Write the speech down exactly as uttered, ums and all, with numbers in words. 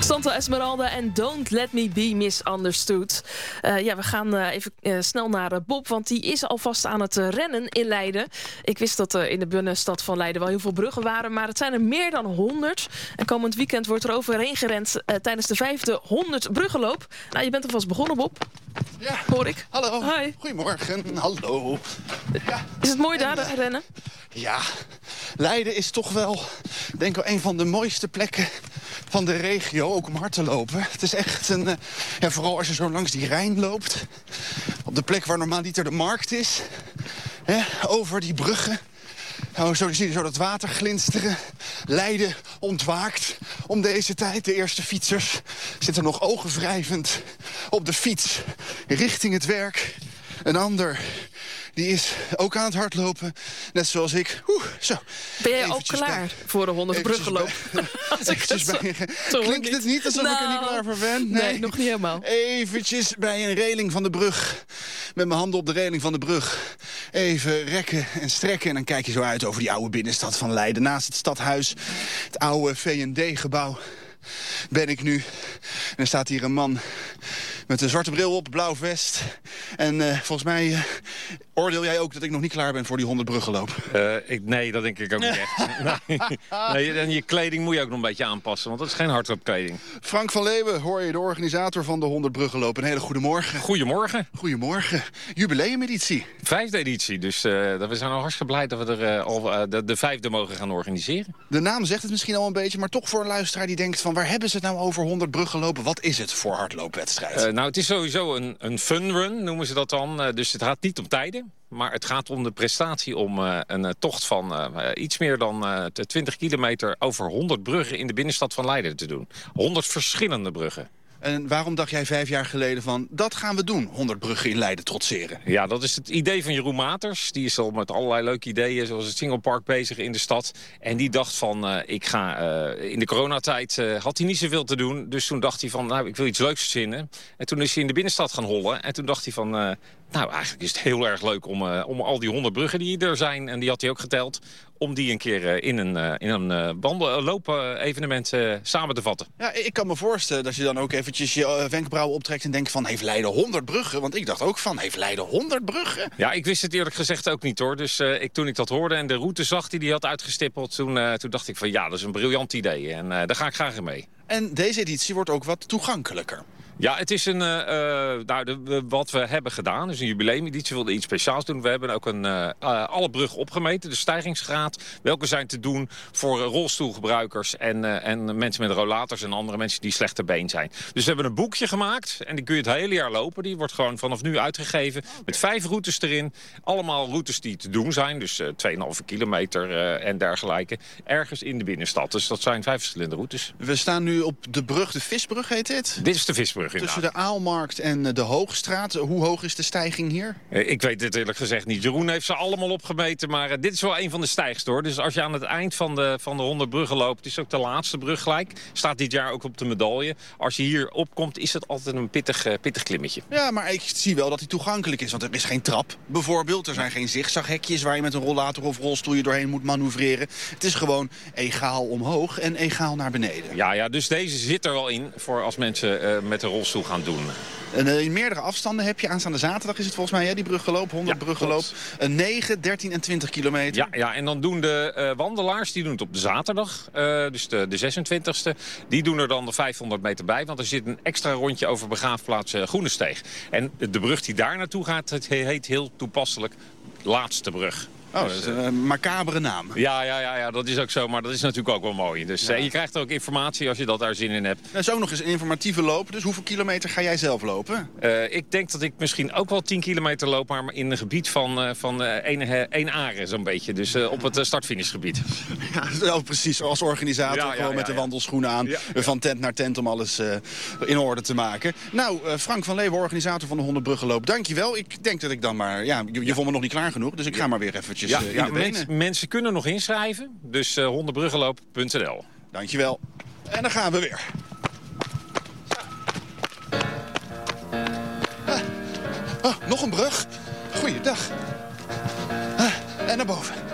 Constanta Esmeralda en Don't Let Me Be Misunderstood. Uh, ja, we gaan uh, even uh, snel naar uh, Bob, want die is alvast aan het uh, rennen in Leiden. Ik wist dat uh, in de binnenstad van Leiden wel heel veel bruggen waren, maar het zijn er meer dan honderd. En komend weekend wordt er overheen gerend uh, tijdens de vijfde honderd bruggenloop. Nou, je bent alvast begonnen, Bob. Ja. Hoor ik. Hallo. Hi. Goedemorgen. Hallo. Ja. Is het mooi daar, en, uh, rennen? Ja. Leiden is toch wel, denk ik wel, een van de mooiste plekken van de regio, ook om hard te lopen. Het is echt een, uh, ja, vooral als je zo langs die Rijn loopt, op de plek waar normaal niet er de markt is, hè, over die bruggen. Nou, zo zie je zo dat water glinsteren. Leiden ontwaakt om deze tijd. De eerste fietsers zitten nog ogenwrijvend op de fiets richting het werk. Een ander die is ook aan het hardlopen, net zoals ik. Oeh, zo. Ben jij al Eventjes klaar bij, voor de honderd bruggenloop? Eventjes bij, klinkt het niet alsof nou, ik er niet klaar voor ben? Nee. nee, nog niet helemaal. Eventjes bij een reling van de brug. Met mijn handen op de reling van de brug. Even rekken en strekken. En dan kijk je zo uit over die oude binnenstad van Leiden. Naast het stadhuis, het oude V en D-gebouw, ben ik nu. En er staat hier een man met een zwarte bril op, blauw vest. En uh, volgens mij uh, oordeel jij ook dat ik nog niet klaar ben voor die honderd bruggenloop. Uh, ik, nee, dat denk ik ook niet echt. nee. nee, en je kleding moet je ook nog een beetje aanpassen, want dat is geen hardloopkleding. Frank van Leeuwen, hoor je, de organisator van de honderd bruggenloop. Een hele goede morgen. Goedemorgen. Goedemorgen. Jubileumeditie. Vijfde editie, dus uh, we zijn al hartstikke blij dat we er uh, al uh, de, de vijfde mogen gaan organiseren. De naam zegt het misschien al een beetje, maar toch voor een luisteraar die denkt van waar hebben ze het nou over honderd bruggenlopen? Wat is het voor hardloopwedstrijd? Uh, nou, het is sowieso een, een fun run, noemen ze dat dan. Uh, dus het gaat niet om tijden. Maar het gaat om de prestatie om uh, een uh, tocht van uh, iets meer dan uh, twintig kilometer over honderd bruggen in de binnenstad van Leiden te doen. honderd verschillende bruggen. En waarom dacht jij vijf jaar geleden van, dat gaan we doen, honderd bruggen in Leiden trotseren? Ja, dat is het idee van Jeroen Maters. Die is al met allerlei leuke ideeën, zoals het Singlepark, bezig in de stad. En die dacht van, uh, ik ga uh, in de coronatijd uh, had hij niet zoveel te doen. Dus toen dacht hij van, nou, ik wil iets leuks verzinnen. En toen is hij in de binnenstad gaan hollen. En toen dacht hij van, uh, nou, eigenlijk is het heel erg leuk om, uh, om al die honderd bruggen die er zijn, en die had hij ook geteld, om die een keer uh, in een, uh, in een uh, wandel- loop-evenement uh, samen te vatten. Ja, ik kan me voorstellen dat je dan ook eventjes je uh, wenkbrauwen optrekt en denkt van, heeft Leiden honderd bruggen? Want ik dacht ook van, heeft Leiden honderd bruggen? Ja, ik wist het eerlijk gezegd ook niet, hoor. Dus uh, ik, toen ik dat hoorde en de route zag die hij had uitgestippeld, toen, uh, toen dacht ik van, ja, dat is een briljant idee. En uh, daar ga ik graag in mee. En deze editie wordt ook wat toegankelijker. Ja, het is een, uh, nou, de, wat we hebben gedaan, dus een jubileumeditie, we wilden iets speciaals doen. We hebben ook een, uh, uh, alle bruggen opgemeten, de stijgingsgraad. Welke zijn te doen voor uh, rolstoelgebruikers en, uh, en mensen met rollators en andere mensen die slechter been zijn. Dus we hebben een boekje gemaakt en die kun je het hele jaar lopen. Die wordt gewoon vanaf nu uitgegeven met vijf routes erin. Allemaal routes die te doen zijn, dus uh, twee komma vijf kilometer uh, en dergelijke. Ergens in de binnenstad, dus dat zijn vijf verschillende routes. We staan nu op de brug, de Visbrug heet dit? Dit is de Visbrug. Tussen de Aalmarkt en de Hoogstraat. Hoe hoog is de stijging hier? Ik weet het eerlijk gezegd niet. Jeroen heeft ze allemaal opgemeten, maar uh, dit is wel een van de stijgsten, hoor. Dus als je aan het eind van de, van de honderd bruggen loopt, het is ook de laatste brug gelijk. Staat dit jaar ook op de medaille. Als je hier opkomt, is het altijd een pittig, uh, pittig klimmetje. Ja, maar ik zie wel dat hij toegankelijk is. Want er is geen trap, bijvoorbeeld. Er zijn geen zigzaghekjes waar je met een rollator of rolstoel je doorheen moet manoeuvreren. Het is gewoon egaal omhoog en egaal naar beneden. Ja, ja, dus deze zit er wel in voor als mensen uh, met een rolstoel gaan doen. En, uh, in meerdere afstanden heb je. Aanstaande zaterdag is het volgens mij, hè, die bruggeloop, honderd ja, bruggeloop. Een negen, dertien en twintig kilometer. Ja, ja, en dan doen de uh, wandelaars, die doen het op de zaterdag, uh, dus de, de zesentwintigste. Die doen er dan de vijfhonderd meter bij, want er zit een extra rondje over begraafplaats uh, Groenesteeg. En de brug die daar naartoe gaat, het heet heel toepasselijk Laatste Brug. Oh, dat is een macabere naam. Ja, ja, ja, ja, dat is ook zo, maar dat is natuurlijk ook wel mooi. Dus ja. uh, je krijgt ook informatie als je dat daar zin in hebt. Dat is ook nog eens een informatieve loop, dus hoeveel kilometer ga jij zelf lopen? Uh, ik denk dat ik misschien ook wel tien kilometer loop, maar in een gebied van, uh, van uh, één aren zo'n beetje. Dus uh, op het uh, start-finishgebied. Ja, oh, precies, als organisator ja, ja, gewoon ja, met de ja. wandelschoenen aan, Ja. van tent naar tent om alles uh, in orde te maken. Nou, uh, Frank van Leeuwen, organisator van de honderd bruggenloop, dankjewel. Ik denk dat ik dan maar, ja, je, je ja. vond me nog niet klaar genoeg, dus ik ga maar weer eventjes ja, uh, in ja, de mens, mensen kunnen nog inschrijven, dus uh, honderd bruggenloop punt n l. Dankjewel. En dan gaan we weer. Ah. Oh, nog een brug. Goeiedag. Ah, en naar boven.